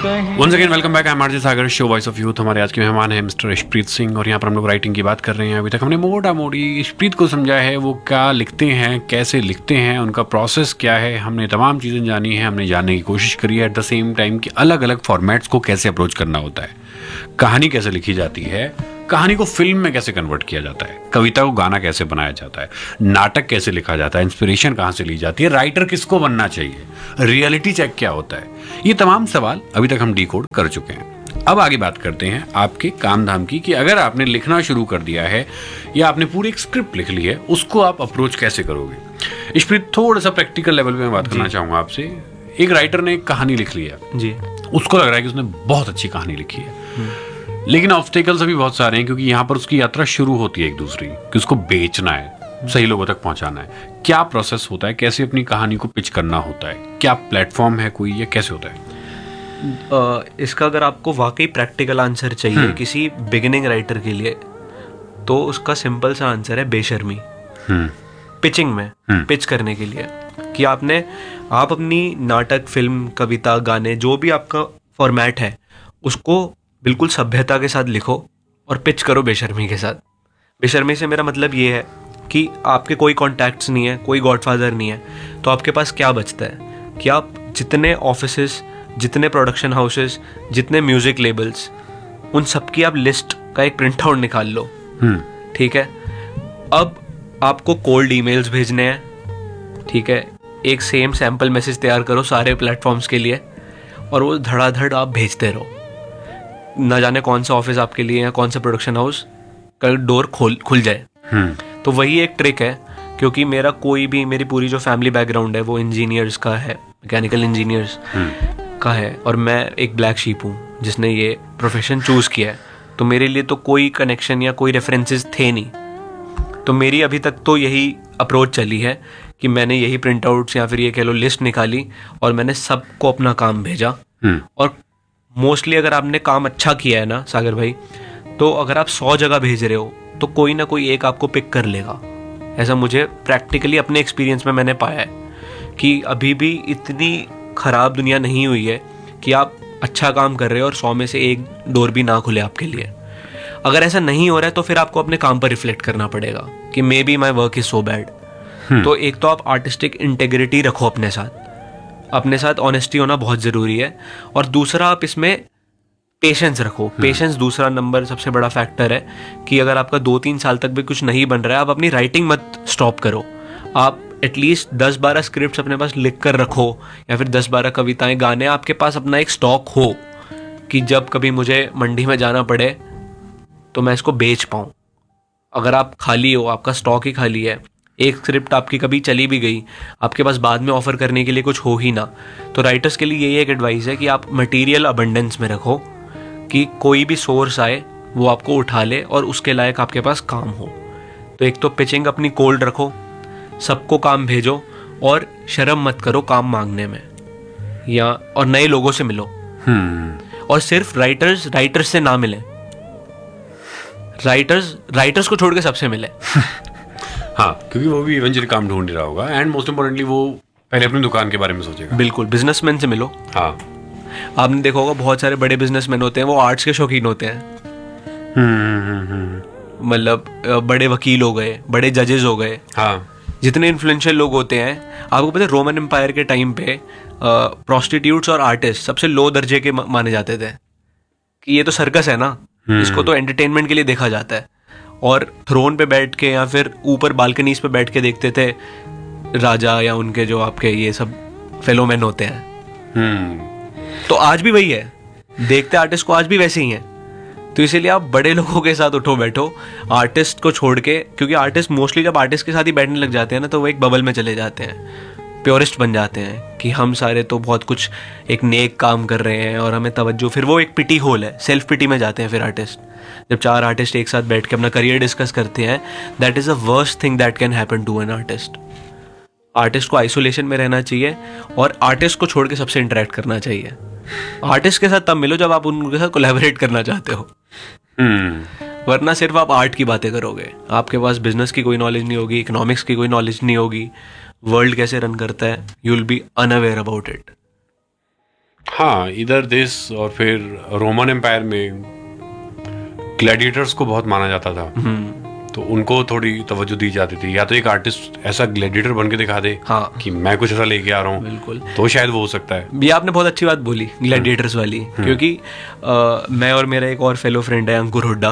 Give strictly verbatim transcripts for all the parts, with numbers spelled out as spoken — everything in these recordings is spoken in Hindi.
Once again welcome back, I am RJ Sagar, show voice of youth. हमारे आज के मेहमान हैं मिस्टर इशप्रीत सिंह और यहाँ पर हम लोग राइटिंग की बात कर रहे हैं। अभी तक हमने मोटा मोटी इशप्रीत को समझा है, वो क्या लिखते हैं, कैसे लिखते हैं, उनका प्रोसेस क्या है, हमने तमाम चीज़ें जानी है, हमने जानने की कोशिश करी है। एट द सेम टाइम कि अलग अलग फॉर्मेट्स को कैसे अप्रोच करना होता है, कहानी कैसे लिखी जाती है, कहानी को फिल्म में कैसे कन्वर्ट किया जाता है, कविता को गाना कैसे बनाया जाता है, नाटक कैसे लिखा जाता है, इंस्पिरेशन कहाँ से ली जाती है, राइटर किसको बनना चाहिए, रियलिटी चेक क्या होता है, ये तमाम सवाल अभी तक हम डिकोड कर चुके हैं। अब आगे बात करते हैं आपके काम धाम की, कि अगर आपने लिखना शुरू कर दिया है या आपने पूरी एक स्क्रिप्ट लिख ली है, उसको आप अप्रोच कैसे करोगे। इशप्रीत, थोड़ा सा प्रैक्टिकल लेवल पे मैं बात करना चाहूंगा आपसे। एक राइटर ने एक कहानी लिख ली है जी, उसको लग रहा है कि उसने बहुत अच्छी कहानी लिखी है, लेकिन ऑब्स्टेकल्स अभी बहुत सारे हैं, क्योंकि यहाँ पर उसकी यात्रा शुरू होती है एक दूसरी, कि उसको बेचना है, सही लोगों तक पहुंचाना है। क्या प्रोसेस होता है, कैसे अपनी कहानी को पिच करना होता है, क्या प्लेटफॉर्म है कोई, या कैसे होता है? Uh, इसका अगर आपको वाकई प्रैक्टिकल आंसर चाहिए किसी बिगिनिंग राइटर के लिए, तो उसका सिंपल सा आंसर है बेशर्मी। पिचिंग में पिच करने के लिए, कि आपने आप अपनी नाटक, फिल्म, कविता, गाने, जो भी आपका फॉर्मेट है, उसको बिल्कुल सभ्यता के साथ लिखो और पिच करो बेशर्मी के साथ। बेशर्मी से मेरा मतलब ये है कि आपके कोई कॉन्टैक्ट्स नहीं है, कोई गॉडफादर नहीं है, तो आपके पास क्या बचता है कि आप जितने ऑफिसेस, जितने प्रोडक्शन हाउसेस, जितने म्यूजिक लेबल्स, उन सब की आप लिस्ट का एक प्रिंट आउट निकाल लो। ठीक है, अब आपको कोल्ड ईमेल्स भेजने हैं, ठीक है, एक सेम सैम्पल मैसेज तैयार करो सारे प्लेटफॉर्म्स के लिए, और वो धड़ाधड़ आप भेजते रहो। ना जाने कौन सा ऑफिस आपके लिए या कौन सा प्रोडक्शन हाउस का डोर खोल खुल जाए। तो वही एक ट्रिक है, क्योंकि मेरा कोई भी, मेरी पूरी जो फैमिली बैकग्राउंड है वो इंजीनियर्स का है, मैकेनिकल इंजीनियर्स का है, और मैं एक ब्लैक शीप हूँ जिसने ये प्रोफेशन चूज किया है। तो मेरे लिए तो कोई कनेक्शन या कोई रेफरेंसेस थे नहीं, तो मेरी अभी तक तो यही अप्रोच चली है कि मैंने यही प्रिंट आउट्स या फिर ये कह लो लिस्ट निकाली, और मैंने सबको अपना काम भेजा। और मोस्टली अगर आपने काम अच्छा किया है ना सागर भाई, तो अगर आप सौ जगह भेज रहे हो तो कोई ना कोई एक आपको पिक कर लेगा। ऐसा मुझे प्रैक्टिकली अपने एक्सपीरियंस में मैंने पाया है कि अभी भी इतनी खराब दुनिया नहीं हुई है कि आप अच्छा काम कर रहे हो और सौ में से एक डोर भी ना खुले आपके लिए। अगर ऐसा नहीं हो रहा है तो फिर आपको अपने काम पर रिफ्लेक्ट करना पड़ेगा कि may be my work is so bad. तो एक तो आप आर्टिस्टिक इंटेग्रिटी रखो अपने साथ, अपने साथ ऑनेस्टी होना बहुत ज़रूरी है, और दूसरा आप इसमें पेशेंस रखो। पेशेंस दूसरा नंबर सबसे बड़ा फैक्टर है, कि अगर आपका दो तीन साल तक भी कुछ नहीं बन रहा है, आप अपनी राइटिंग मत स्टॉप करो। आप एटलीस्ट दस बारह स्क्रिप्ट्स अपने पास लिख कर रखो, या फिर दस बारह कविताएं, गाने आपके पास अपना एक स्टॉक हो, कि जब कभी मुझे मंडी में जाना पड़े तो मैं इसको बेच पाऊँ। अगर आप खाली हो, आपका स्टॉक ही खाली है, एक स्क्रिप्ट आपकी कभी चली भी गई, आपके पास बाद में ऑफर करने के लिए कुछ हो ही ना, तो राइटर्स के लिए यही एक एडवाइस है कि आप मटेरियल अबंडेंस में रखो, कि कोई भी सोर्स आए वो आपको उठा ले और उसके लायक आपके पास काम हो। तो एक तो पिचिंग अपनी कोल्ड रखो, सबको काम भेजो, और शर्म मत करो काम मांगने में, या और नए लोगों से मिलो। और सिर्फ राइटर्स राइटर्स से ना मिले, राइटर्स राइटर्स को छोड़ के सबसे मिले। हाँ, क्योंकि वो भी इवेंचुअली काम ढूंढ रहा होगा, एंड मोस्ट इम्पोर्टेंटली वो पहले अपनी दुकान के बारे में सोचेगा। बिल्कुल, बिजनेसमैन से मिलो। हाँ, आपने देखा होगा बहुत सारे बड़े बिजनेसमैन होते हैं, वो आर्ट्स के शौकीन होते हैं। मतलब बड़े वकील हो गए, बड़े जजेस हो गए। हाँ, जितने इन्फ्लुएंशियल लोग होते हैं, आपको पता है रोमन एम्पायर के टाइम पे प्रोस्टिट्यूट्स और आर्टिस्ट सबसे लो दर्जे के माने जाते थे, कि ये तो सर्कस है ना, इसको तो एंटरटेनमेंट के लिए देखा जाता है। और थ्रोन पे बैठ के या फिर ऊपर बालकनीज पे बैठ के देखते थे राजा, या उनके जो आपके ये सब फेलोमैन होते हैं। तो आज भी वही है, देखते आर्टिस्ट को आज भी वैसे ही हैं। तो इसीलिए आप बड़े लोगों के साथ उठो बैठो, आर्टिस्ट को छोड़ के, क्योंकि आर्टिस्ट मोस्टली जब आर्टिस्ट के साथ ही बैठने लग जाते हैं ना, तो वो एक बबल में चले जाते हैं, प्योरिस्ट बन जाते हैं, कि हम सारे तो बहुत कुछ एक नेक काम कर रहे हैं और हमें तवज्जो, फिर वो एक पिटी होल है, सेल्फ पिटी में जाते हैं फिर आर्टिस्ट। जब चार आर्टिस्ट एक साथ बैठ के अपना करियर डिस्कस करते हैं, that is a worst thing that can happen to an artist. Artist को आइसोलेशन में रहना चाहिए, और आर्टिस्ट को छोड़ के सबसे इंटरेक्ट करना चाहिए। आर्टिस्ट के साथ तब मिलो जब आप उनके साथ कोलैबोरेट करना चाहते हो, वरना सिर्फ आप आर्ट की बातें करोगे, आपके पास बिजनेस की कोई नॉलेज नहीं होगी, इकोनॉमिक्स की कोई नॉलेज नहीं होगी, वर्ल्ड कैसे रन करता है, you will be unaware about it. हाँ, इधर दिस और फिर रोमन एम्पायर में ग्लैडिएटर्स को बहुत माना जाता था, तो उनको थोड़ी तवज्जो दी जाती थी। या तो एक आर्टिस्ट ऐसा ग्लैडिएटर बन के दिखा दे हाँ, कि मैं कुछ ऐसा लेके आ रहा हूँ, बिल्कुल, तो शायद वो हो सकता है। ये आपने बहुत अच्छी बात बोली ग्लैडिएटर्स वाली, क्योंकि आ, मैं और मेरा एक और फेलो फ्रेंड है अंकुर हुड्डा,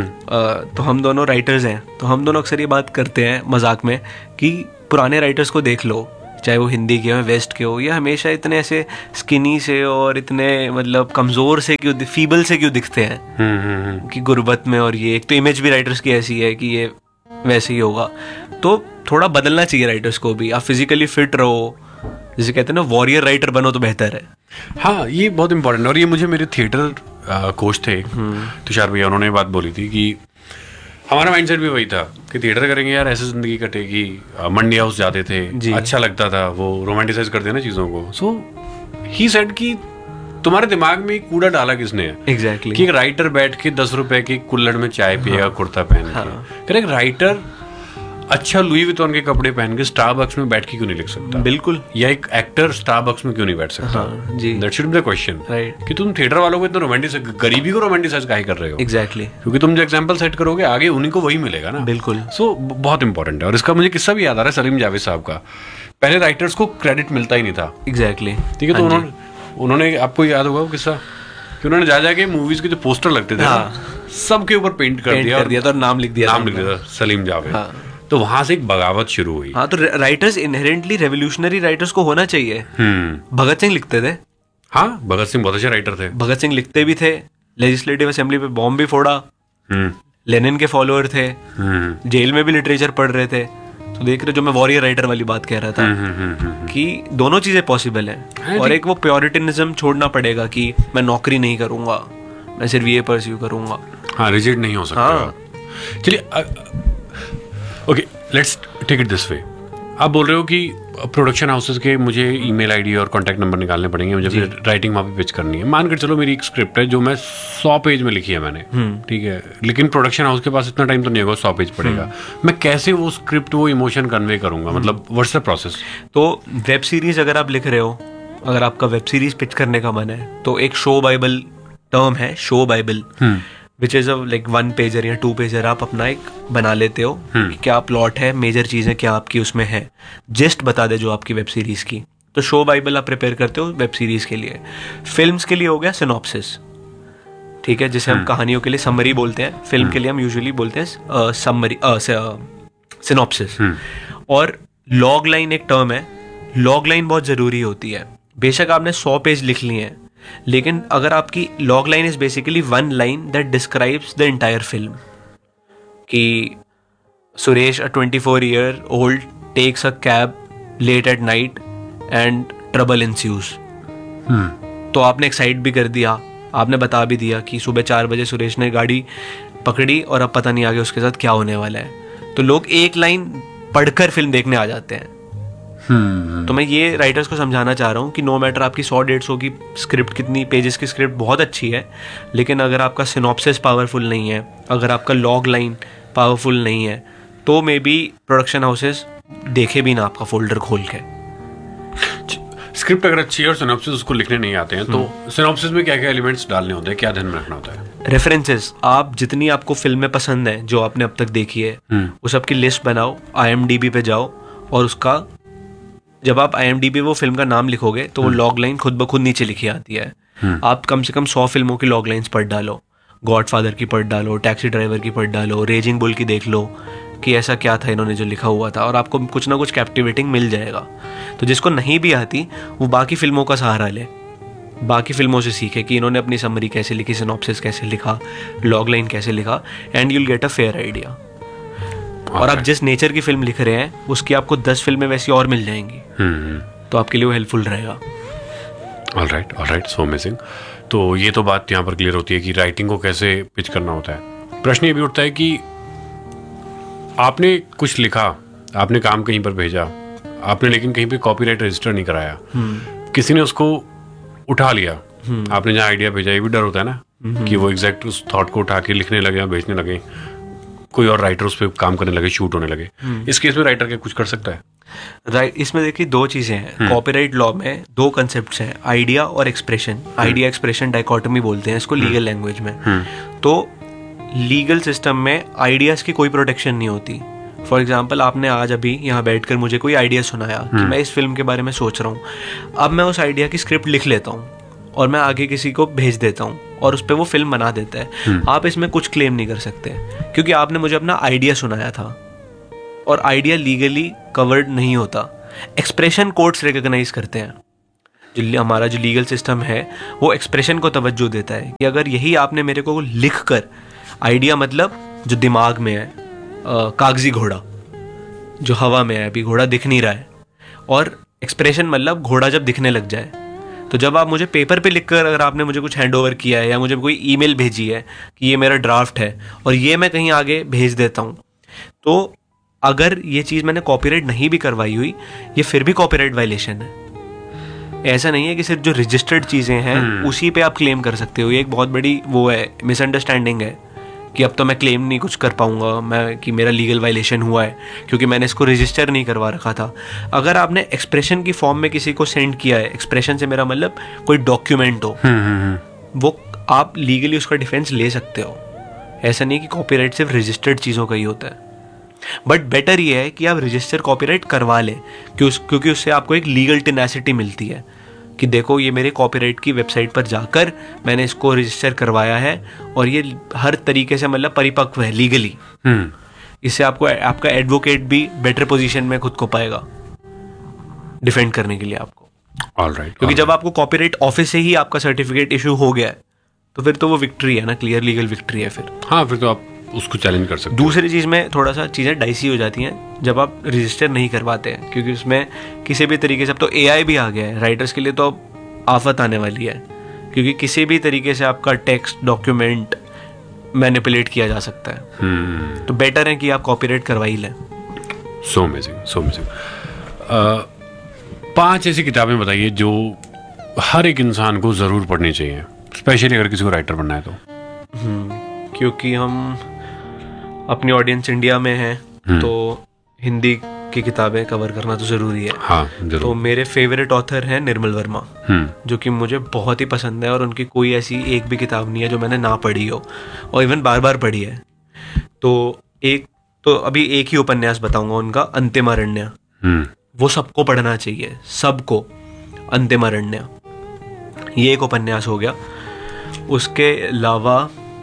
आ, तो हम दोनों राइटर्स हैं, तो हम दोनों अक्सर ये बात करते हैं मजाक में कि पुराने राइटर्स को देख लो, चाहे वो हिंदी के हो वेस्ट के हो, ये हमेशा इतने ऐसे स्किनी से और इतने मतलब कमज़ोर से क्यों, फीबल से क्यों दिखते हैं कि गुर्बत में, और ये एक तो इमेज भी राइटर्स की ऐसी है कि ये वैसे ही होगा। तो थोड़ा बदलना चाहिए राइटर्स को भी, आप फिजिकली फिट रहो, जैसे कहते हैं ना वॉरियर राइटर बनो तो बेहतर है। हाँ, ये बहुत इंपॉर्टेंट है। और ये मुझे मेरे थिएटर कोच थे तुषार भैया, उन्होंने बात बोली थी कि हमारा माइंडसेट भी वही था कि थिएटर करेंगे यार, ऐसे जिंदगी कटेगी। मंडी हाउस जाते थे, अच्छा लगता था, वो रोमांटिसाइज करते हैं ना चीजों को। सो ही सेड कि तुम्हारे दिमाग में एक कूड़ा डाला किसने है? Exactly exactly. कि एक राइटर बैठ के दस रुपए के कुल्लड़ में चाय पिएगा, हाँ, कुर्ता पहन के। हाँ. एक राइटर अच्छा लुई विटॉन के कपड़े पहन के स्टारबक्स में बैठ के क्यों नहीं लिख सकता? बिल्कुल। या एक एक्टर स्टारबक्स में क्यों नहीं बैठ सकता? हाँ, जी, that should be the question, right, कि तुम थिएटर वालों को इतना रोमांटिसाइज, गरीबी को रोमांटिसाइज काहे कर रहे हो? Exactly exactly. क्योंकि तुम जो एग्जांपल सेट करोगे आगे उन्हीं को वही मिलेगा ना। बिल्कुल। सो so, बहुत इंपॉर्टेंट है। और इसका मुझे किस्सा भी याद आ रहा है सलीम जावेद साहब का। पहले राइटर्स को क्रेडिट मिलता ही नहीं था। एग्जैक्टली, ठीक है। तो उन्होंने उन्होंने आपको याद होगा वो किस्सा कि उन्होंने जा जाके मूवीज के जो पोस्टर लगते थे, हाँ, सबके ऊपर पेंट कर दिया कर दिया था और नाम लिख दिया, नाम लिख दिया सलीम जावेद। हाँ, तो वहां से एक बगावत शुरू हुई। हाँ, तो राइटर्स इनहेरेंटली रेवोल्यूशनरी राइटर्स को होना चाहिए। भगत सिंह लिखते थे। हाँ, भगत सिंह बहुत अच्छे राइटर थे। भगत सिंह लिखते भी थे, लेजिस्लेटिव असेंबली पे बॉम्ब भी फोड़ा, लेनिन के फॉलोअर थे, जेल में भी लिटरेचर पढ़ रहे थे। तो देख रहे, जो मैं वॉरियर राइटर वाली बात कह रहा था कि दोनों चीजें पॉसिबल हैं। और एक वो प्योरिटिनिज्म छोड़ना पड़ेगा कि मैं नौकरी नहीं करूंगा, मैं सिर्फ ये परस्यू करूंगा। हाँ, रिजिड नहीं हो सकता। हाँ। चलिए, okay, let's take it this way. आप बोल रहे हो कि प्रोडक्शन हाउसेस के मुझे ईमेल आईडी और कांटेक्ट नंबर निकालने पड़ेंगे, मुझे फिर राइटिंग वहाँ पे पिच करनी है। मान कर चलो मेरी एक स्क्रिप्ट है जो मैं सौ पेज में लिखी है मैंने, ठीक है, लेकिन प्रोडक्शन हाउस के पास इतना टाइम तो नहीं होगा, सौ पेज पड़ेगा। मैं कैसे वो स्क्रिप्ट, वो इमोशन कन्वे करूंगा? मतलब व्हाट्स द प्रोसेस? तो वेब सीरीज अगर आप लिख रहे हो, अगर आपका वेब सीरीज पिच करने का मन है, तो एक शो बाइबल टर्म है, show Bible, which is like one pager या टू पेजर आप अपना एक बना लेते हो कि क्या प्लॉट है, मेजर चीजें क्या आपकी उसमें है, जस्ट बता दे जो आपकी वेब सीरीज की। तो शो बाइबल आप प्रिपेयर करते हो वेब सीरीज के लिए। फिल्म्स के लिए हो गया सिनॉप्सिस, ठीक है, जिसे हम कहानियों के लिए समरी बोलते हैं, फिल्म के लिए हम यूजुअली बोलते हैं समरी, सिनॉप्सिस। और लॉग लाइन एक टर्म है, लॉग लाइन बहुत जरूरी होती है। बेशक आपने सौ पेज लिख लिए हैं, लेकिन अगर आपकी log line is basically one line that describes the entire film, कि सुरेश अ twenty four year old takes a cab late at night and trouble इंस्यूज, तो आपने एक साइड भी कर दिया, आपने बता भी दिया कि सुबह चार बजे सुरेश ने गाड़ी पकड़ी और अब पता नहीं आगे उसके साथ क्या होने वाला है। तो लोग एक लाइन पढ़कर फिल्म देखने आ जाते हैं। तो मैं ये राइटर्स को समझाना चाह रहा हूँ कि नो मैटर आपकी सौ डेढ़ सौ की स्क्रिप्ट, कितनी पेजेस की स्क्रिप्ट बहुत अच्छी है, लेकिन अगर आपका सिनॉप्सिस पावरफुल नहीं है, अगर आपका लॉग लाइन पावरफुल नहीं है, तो मे बी प्रोडक्शन हाउसेस देखे भी ना आपका फोल्डर खोल के। स्क्रिप्ट अगर अच्छी है और सिनॉप्सिस उसको लिखने नहीं आते हैं, तो सिनॉप्सिस में क्या क्या एलिमेंट्स डालने होते हैं, क्या ध्यान में रखना होता है? रेफरेंसेस, आप जितनी आपको फिल्में पसंद है जो आपने अब तक देखी है, उस सबकी लिस्ट बनाओ, आई एम डी बी पे जाओ, और उसका जब आप आई एम डी बी वो फिल्म का नाम लिखोगे तो वो लॉग लाइन खुद ब खुद नीचे लिखी आती है। आप कम से कम सौ फिल्मों की लॉग लाइन्स पढ़ डालो, गॉडफादर की पढ़ डालो, टैक्सी ड्राइवर की पढ़ डालो, रेजिंग बुल की देख लो कि ऐसा क्या था इन्होंने जो लिखा हुआ था, और आपको कुछ ना कुछ कैप्टिवेटिंग मिल जाएगा। तो जिसको नहीं भी आती वो बाकी फिल्मों का सहारा ले, बाकी फिल्मों से सीखे कि इन्होंने अपनी समरी कैसे लिखी, सिनॉप्सिस कैसे लिखा, लॉग लाइन कैसे लिखा, and you'll get a fair idea. और आप जिस नेचर की फिल्म लिख रहे हैं उसकी आपको दस फिल्में वैसी और मिल जाएंगी, तो आपके लिए वो हेल्पफुल रहेगा। All right, all right, so amazing. तो ये तो बात यहाँ पर क्लियर होती है कि राइटिंग को कैसे पिच करना होता है। प्रश्न ये भी उठता है कि आपने कुछ लिखा, आपने काम कहीं पर भेजा, आपने लेकिन कहीं पे कॉपीराइट रजिस्टर नहीं कराया, किसी ने उसको उठा लिया, आपने जहाँ आइडिया भेजा, ये भी डर होता है ना कि वो एग्जैक्ट उस थॉट को उठा के लिखने लगे, भेजने लगे, कोई और राइटर उस पर काम करने लगे, शूट होने लगे। इस केस में राइटर क्या कुछ कर सकता है? राइट, इसमें देखिए दो चीजें हैं। कॉपीराइट लॉ में दो कंसेप्ट्स हैं, आइडिया और एक्सप्रेशन। आइडिया एक्सप्रेशन डाइकोटमी बोलते हैं इसको लीगल लैंग्वेज में। तो लीगल सिस्टम में आइडियाज की कोई प्रोटेक्शन नहीं होती। फॉर एग्जाम्पल, आपने आज अभी यहाँ बैठकर मुझे कोई आइडिया सुनाया कि मैं इस फिल्म के बारे में सोच रहा हूँ। अब मैं उस आइडिया की स्क्रिप्ट लिख लेता हूँ और मैं आगे किसी को भेज देता हूँ और उस पर वो फिल्म बना देता है। आप इसमें कुछ क्लेम नहीं कर सकते क्योंकि आपने मुझे अपना आइडिया सुनाया था और आइडिया लीगली कवर्ड नहीं होता। एक्सप्रेशन कोर्ट्स रिकॉग्नाइज करते हैं। जो हमारा जो लीगल सिस्टम है वो एक्सप्रेशन को तवज्जो देता है कि अगर यही आपने मेरे को लिख कर, आइडिया मतलब जो दिमाग में है, कागजी घोड़ा जो हवा में है, अभी घोड़ा दिख नहीं रहा है, और एक्सप्रेशन मतलब घोड़ा जब दिखने लग जाए। तो जब आप मुझे पेपर पे लिखकर अगर आपने मुझे कुछ हैंड ओवर किया है या मुझे कोई ईमेल भेजी है कि ये मेरा ड्राफ्ट है और ये मैं कहीं आगे भेज देता हूँ, तो अगर ये चीज़ मैंने कॉपीराइट नहीं भी करवाई हुई, ये फिर भी कॉपीराइट वायलेशन है। ऐसा नहीं है कि सिर्फ जो रजिस्टर्ड चीज़ें हैं उसी पे आप क्लेम कर सकते हो। ये एक बहुत बड़ी वो है, मिसअंडरस्टैंडिंग है कि अब तो मैं क्लेम नहीं कुछ कर पाऊंगा मैं कि मेरा लीगल वायलेशन हुआ है क्योंकि मैंने इसको रजिस्टर नहीं करवा रखा था। अगर आपने एक्सप्रेशन की फॉर्म में किसी को सेंड किया है, एक्सप्रेशन से मेरा मतलब कोई डॉक्यूमेंट हो, वो आप लीगली उसका डिफेंस ले सकते हो। ऐसा नहीं कि कॉपीराइट सिर्फ रजिस्टर्ड चीज़ों का ही होता है। बट बेटर ये है कि आप रजिस्टर कॉपीराइट करवा लें क्योंकि उससे आपको एक लीगल टेनासिटी मिलती है कि देखो ये मेरे कॉपीराइट की वेबसाइट पर जाकर मैंने इसको रजिस्टर करवाया है और ये हर तरीके से मतलब परिपक्व है लीगली। इससे आपको आपका एडवोकेट भी बेटर पोजीशन में खुद को पाएगा डिफेंड करने के लिए आपको। ऑलराइट, क्योंकि जब आपको कॉपीराइट ऑफिस से ही आपका सर्टिफिकेट इशू हो गया है तो फिर तो वो विक्ट्री है ना, क्लियर लीगल विक्ट्री है फिर। हाँ, फिर तो आप उसको चैलेंज कर सकते हैं। दूसरी चीज़ में थोड़ा सा चीज़ें डाइसी हो जाती हैं जब आप रजिस्टर नहीं करवाते हैं, क्योंकि उसमें किसी भी तरीके से, अब तो एआई भी आ गया है राइटर्स के लिए, तो अब आफत आने वाली है क्योंकि किसी भी तरीके से आपका टेक्स्ट डॉक्यूमेंट मैनिपुलेट किया जा सकता है। hmm. तो बेटर है कि आप कॉपीराइट करवा ही लें। So amazing, so amazing. पांच ऐसी किताबें बताइए जो हर एक इंसान को ज़रूर पढ़नी चाहिए, स्पेशली अगर किसी को राइटर बनना है तो। hmm. क्योंकि हम अपनी ऑडियंस इंडिया में है तो हिंदी की किताबें कवर करना तो ज़रूरी है। हाँ, जरूर। तो मेरे फेवरेट ऑथर हैं निर्मल वर्मा, जो कि मुझे बहुत ही पसंद है और उनकी कोई ऐसी एक भी किताब नहीं है जो मैंने ना पढ़ी हो और इवन बार बार पढ़ी है। तो एक तो अभी एक ही उपन्यास बताऊंगा उनका, अंतिमारण्य। वो सबको पढ़ना चाहिए, सबको। अंतिमारण्य ये एक उपन्यास हो गया। उसके अलावा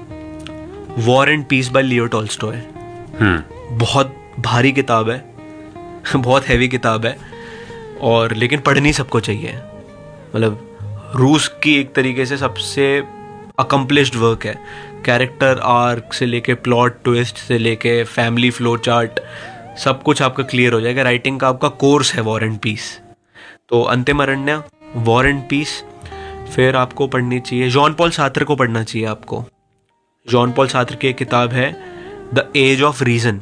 war and piece bye Leo Tolstoy, बहुत भारी किताब है बहुत हैवी किताब है और लेकिन पढ़नी सबको चाहिए। मतलब रूस की एक तरीके से सबसे अकम्पलिश्ड वर्क है। कैरेक्टर आर्क से लेके प्लॉट ट्विस्ट से लेके फैमिली फ्लो चार्ट सब कुछ आपका क्लियर हो जाएगा। राइटिंग का आपका कोर्स है वॉर एंड पीस। तो अंतिमारण्य, वॉर एंड पीस। फिर आपको पढ़नी चाहिए जॉन पॉल सार्त्र को पढ़ना चाहिए आपको। जॉन पॉल सार्त्र की एक किताब है द एज ऑफ रीजन,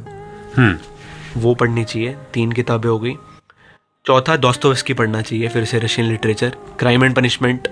वो पढ़नी चाहिए। तीन किताबें हो गई। चौथा दोस्तोयेव्स्की पढ़ना चाहिए, फिर से Russian literature. Crime and punishment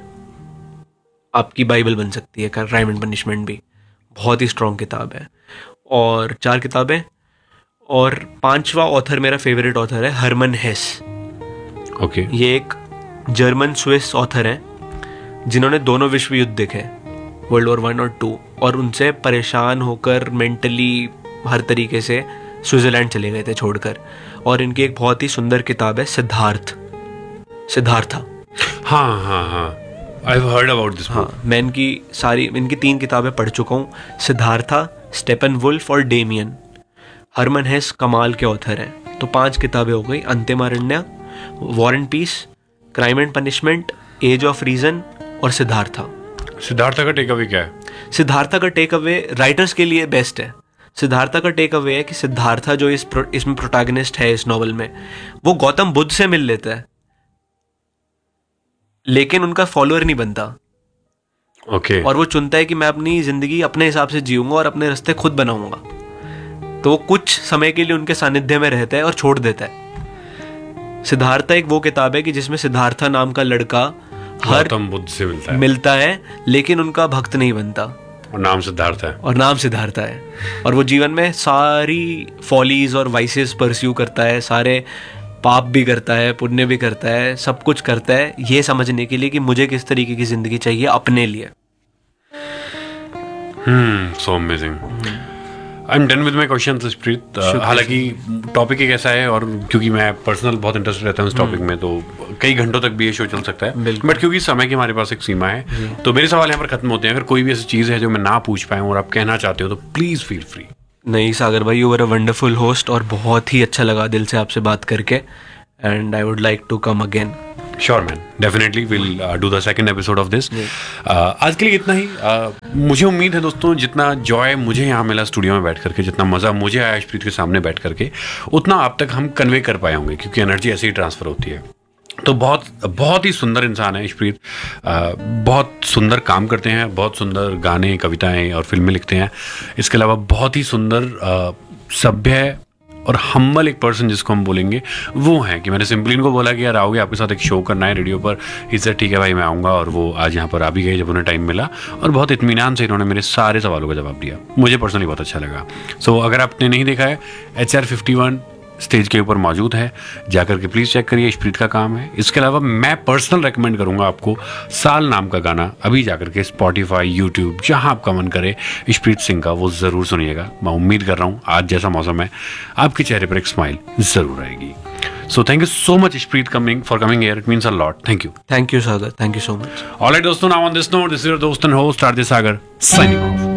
आपकी बाइबल बन सकती है। क्राइम एंड पनिशमेंट भी बहुत ही स्ट्रॉन्ग किताब है। और चार किताबें। और पांचवा ऑथर मेरा फेवरेट ऑथर है हरमन हेस। Okay okay. ये एक जर्मन स्विस ऑथर हैं जिन्होंने दोनों विश्व युद्ध देखे, वर्ल्ड वॉर वन और टू, और उनसे परेशान होकर मेंटली हर तरीके से स्विट्जरलैंड चले गए थे छोड़कर। और इनकी एक बहुत ही सुंदर किताब है सिद्धार्थ, सिद्धार्था। हाँ हाँ हाँ, I have heard about this. हाँ, मैं इनकी सारी इनकी तीन किताबें पढ़ चुका हूँ। सिद्धार्था, स्टेपन वुल्फ और डेमियन। हरमन हेस कमाल के ऑथर हैं। तो पांच किताबें हो गई, अंतिमारण्य, war and piece, crime and punishment, as of reason और सिद्धार्था। सिद्धार्था का टेक अवे क्या है? सिद्धार्था का टेक अवे राइटर्स के लिए बेस्ट है। सिद्धार्था का टेक अवे है कि सिद्धार्था जो इस प्रो, इसमें प्रोटैगनिस्ट है इस नॉवल में, वो गौतम बुद्ध से मिल लेता है लेकिन उनका फॉलोअर नहीं बनता। Okay okay. और वो चुनता है कि मैं अपनी जिंदगी अपने हिसाब से जीऊंगा और अपने रास्ते खुद बनाऊंगा। तो वो कुछ समय के लिए उनके सानिध्य में रहता है और छोड़ देता है। सिद्धार्था एक वो किताब है कि जिसमें सिद्धार्था नाम का लड़का हर गौतम बुद्ध से मिलता है मिलता है लेकिन उनका भक्त नहीं बनता, और नाम सिद्धार्थ है और नाम सिद्धार्थ है। और वो जीवन में सारी फॉलीज और वाइसेस परस्यू करता है, सारे पाप भी करता है, पुण्य भी करता है, सब कुछ करता है ये समझने के लिए कि मुझे किस तरीके की जिंदगी चाहिए अपने लिए। हम्म so amazing. I am done with my question Spreet. हालांकि टॉपिक एक ऐसा है और क्योंकि मैं पर्सनल बहुत इंटरेस्टेड रहता हूँ इस टॉपिक में, तो कई घंटों तक भी ये शो चल सकता है, बट क्योंकि समय की हमारे पास एक सीमा है तो मेरे सवाल यहाँ पर खत्म होते हैं। अगर कोई भी ऐसी चीज़ है जो मैं ना पूछ पाया हूँ और आप कहना चाहते हो तो प्लीज़ फील फ्री। नहीं सागर भाई, you were a wonderful host और बहुत ही अच्छा लगा दिल से आपसे बात करके, and I would like to come again. Sure man, definitely will do the second episode of this. आज के लिए इतना ही। uh, मुझे उम्मीद है दोस्तों, जितना जॉय मुझे यहाँ मिला स्टूडियो में बैठ करके, जितना मज़ा मुझे आया अर्शप्रीत के सामने बैठ करके, उतना आप तक हम कन्वे कर पाए होंगे, क्योंकि एनर्जी ऐसे ही ट्रांसफ़र होती है। तो बहुत बहुत ही सुंदर इंसान है अर्शप्रीत, बहुत सुंदर काम करते हैं, बहुत सुंदर गाने, कविताएं और फिल्में लिखते हैं। इसके अलावा बहुत ही सुंदर सभ्य और हम्बल एक पर्सन जिसको हम बोलेंगे वो है कि मैंने सिंपली इनको बोला कि यार आओगे आपके साथ एक शो करना है रेडियो पर। इससे ठीक है भाई मैं आऊँगा, और वो आज यहाँ पर आ भी गए जब उन्हें टाइम मिला, और बहुत इत्मीनान से इन्होंने मेरे सारे सवालों का जवाब दिया। मुझे पर्सनली बहुत अच्छा लगा। सो so, अगर आपने नहीं देखा है, H R fifty one stage के ऊपर मौजूद है, जाकर के प्लीज़ चेक करिए, अर्शप्रीत का काम है। इसके अलावा मैं पर्सनल रेकमेंड करूंगा आपको साल नाम का गाना, अभी जाकर के स्पॉटिफाई, यूट्यूब, जहां आपका मन करे अर्शप्रीत सिंह का, वो ज़रूर सुनिएगा। मैं उम्मीद कर रहा हूँ आज जैसा मौसम है आपके चेहरे पर एक स्माइल ज़रूर आएगी। So thank you so much Arshpreet coming for coming here, it means a lot. Thank you. Thank you Sagar, thank you so much. Alright दोस्तों, now on this note, this is your दोस्त and host RJ Sagar signing off.